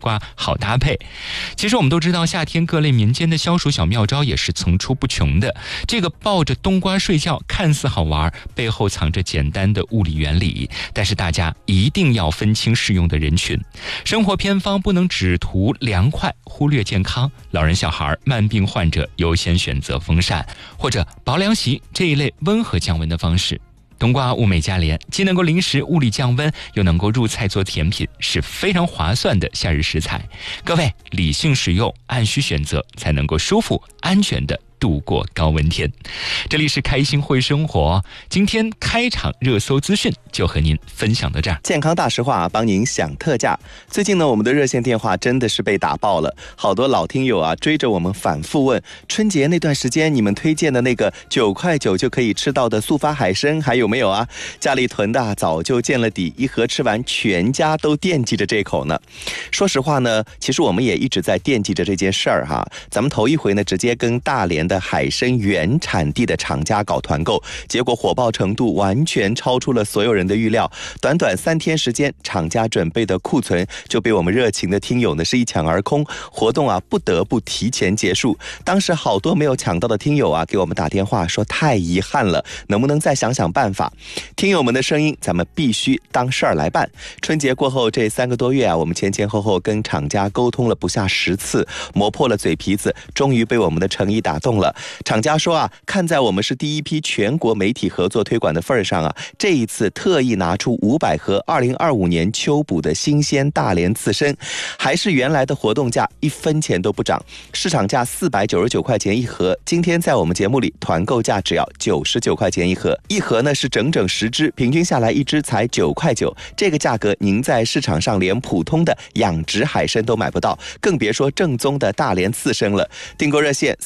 瓜好搭配。其实我们都知道，夏天各类民间的消暑小妙招也是层出不穷的。这个抱着冬瓜睡觉看似好玩，背后藏着简单的物理原理，但是大家一定要分清适用的人群。生活偏方不能只图凉快，忽略健康。老人小孩、慢病患者优先选择风扇或者薄凉席这一类温和降温的方式。冬瓜物美价廉，既能够临时物理降温，又能够入菜做甜品，是非常划算的夏日食材。各位理性使用，按需选择，才能够舒服安全的度过高温天。这里是开心会生活，今天开场热搜资讯就和您分享到这儿。 健康大实话帮您享特价。最近呢，我们的热线电话真的是被打爆了，好多老听友啊追着我们反复问，春节那段时间你们推荐的那个9块9就可以吃到的速发海参还有没有啊？家里囤的早就见了底，一盒吃完全家都惦记着这口呢。说实话呢，其实我们也一直在惦记着这件事儿哈。咱们头一回呢直接跟大连的海参原产地的厂家搞团购，结果火爆程度完全超出了所有人的预料。短短3天时间，厂家准备的库存就被我们热情的听友呢是一抢而空，活动啊不得不提前结束。当时好多没有抢到的听友啊给我们打电话说太遗憾了，能不能再想想办法？听友们的声音咱们必须当事儿来办。春节过后这3个多月啊，我们前前后后跟厂家沟通了不下10次，磨破了嘴皮子，终于被我们的诚意打动了。厂家说啊，看在我们是第一批全国媒体合作推广的份上啊，这一次特意拿出500盒2025年秋捕的新鲜大连刺参，还是原来的活动价，1分钱都不涨，市场价499块钱一盒，今天在我们节目里团购价只要99块钱一盒，一盒呢是整整10只，平均下来一只才9块9，这个价格您在市场上连普通的养殖海参都买不到，更别说正宗的大连刺参了。订购热线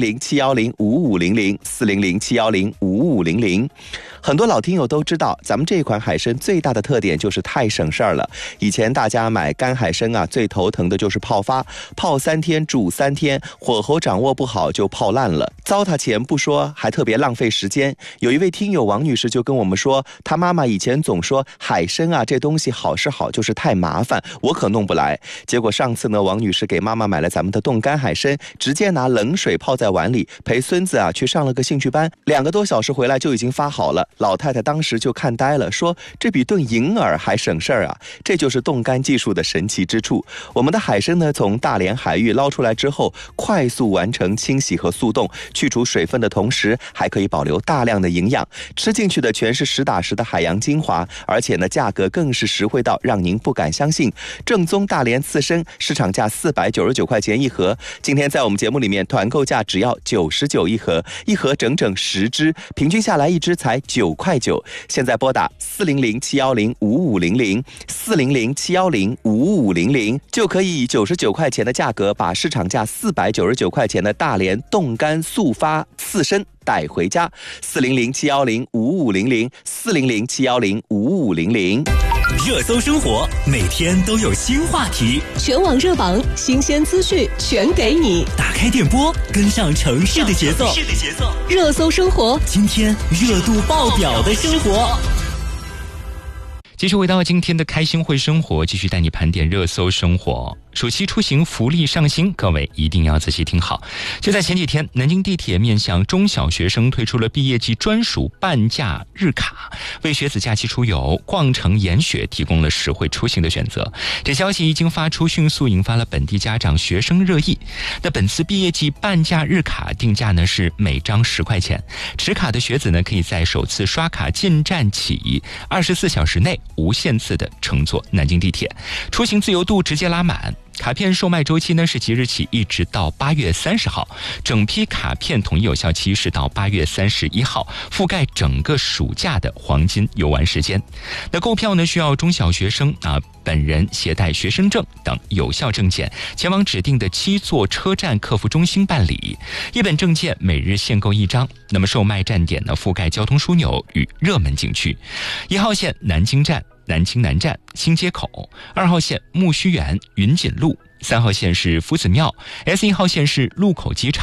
400-710-5500，400-710-5500。很多老听友都知道，咱们这款海参最大的特点就是太省事儿了。以前大家买干海参啊，最头疼的就是泡发，泡3天煮3天，火候掌握不好就泡烂了，糟蹋钱不说，还特别浪费时间。有一位听友王女士就跟我们说，她妈妈以前总说海参啊这东西好是好，就是太麻烦，我可弄不来。结果上次呢，王女士给妈妈买了咱们的冻干海参，直接拿冷水泡在碗里，陪孙子啊去上了个兴趣班，2个多小时回来就已经发好了。老太太当时就看呆了，说这比炖银耳还省事儿啊！这就是冻干技术的神奇之处。我们的海参呢，从大连海域捞出来之后，快速完成清洗和速冻，去除水分的同时，还可以保留大量的营养，吃进去的全是实打实的海洋精华，而且呢，价格更是实惠到让您不敢相信。正宗大连刺参，市场价499块钱一盒，今天在我们节目里面团购价只要99一盒，一盒整整10只，平均下来一只才9块9。现在拨打400-710-5500，400-710-5500，就可以以99块钱的价格把市场价499块钱的大连冻干速发刺参带回家。400-710-5500，400-710-5500。 热搜生活，每天都有新话题， 全网热榜，新鲜资讯全给你。 打开电波，跟上城市的节奏。 热搜生活， 今天热度爆表的生活。 继续回到今天的开心会生活，继续带你盘点热搜生活。暑期出行福利上新，各位一定要仔细听好。就在前几天，南京地铁面向中小学生推出了毕业季专属半价日卡，为学子假期出游、逛城研学提供了实惠出行的选择。这消息一经发出，迅速引发了本地家长、学生热议。那本次毕业季半价日卡定价呢是每张10块钱，持卡的学子呢可以在首次刷卡进站起24小时内无限次的乘坐南京地铁，出行自由度直接拉满。卡片售卖周期呢是即日起一直到8月30号，整批卡片统一有效期是到8月31号，覆盖整个暑假的黄金游玩时间。那购票呢需要中小学生本人携带学生证等有效证件，前往指定的7座车站客服中心办理。一本证件每日限购1张。那么售卖站点呢覆盖交通枢纽与热门景区：1号线南京站、南京南站、新街口；2号线木须园、云锦路；3号线是夫子庙；S1号线是禄口机场；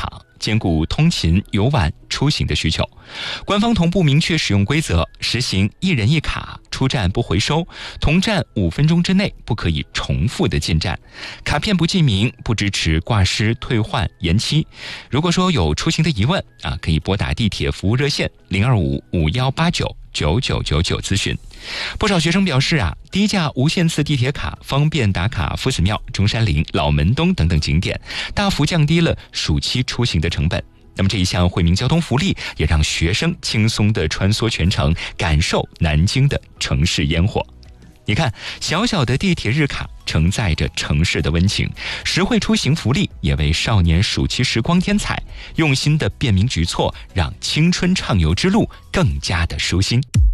兼顾通勤、游玩、出行的需求。官方同步明确使用规则，实行1人1卡，出站不回收，同站5分钟之内不可以重复的进站，卡片不记名，不支持挂失、退换、延期。如果说有出行的疑问可以拨打地铁服务热线025-5189-9999咨询。不少学生表示低价无限次地铁卡方便打卡夫子庙、中山陵、老门东等等景点，大幅降低了暑期出行的成本。那么这一项惠民交通福利也让学生轻松地穿梭全城，感受南京的城市烟火。你看，小小的地铁日卡承载着城市的温情，实惠出行福利也为少年暑期时光添彩，用心的便民举措让青春畅游之路更加的舒心。